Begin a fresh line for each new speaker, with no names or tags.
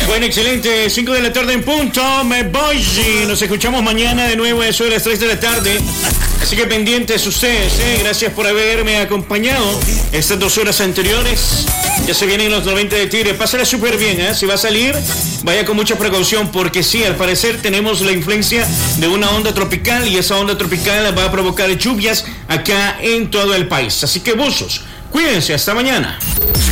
Bueno, excelente. 5 de la tarde en punto. Me voy. Nos escuchamos mañana de nuevo a eso de las 3 de la tarde. Así que pendientes ustedes, Gracias por haberme acompañado estas 2 horas anteriores. Ya se vienen los 90 de Tigre. Pásala súper bien, Si va a salir, vaya con mucha precaución, porque sí, al parecer tenemos la influencia de una onda tropical y esa onda tropical va a provocar lluvias acá en todo el país. Así que buzos, cuídense, hasta mañana.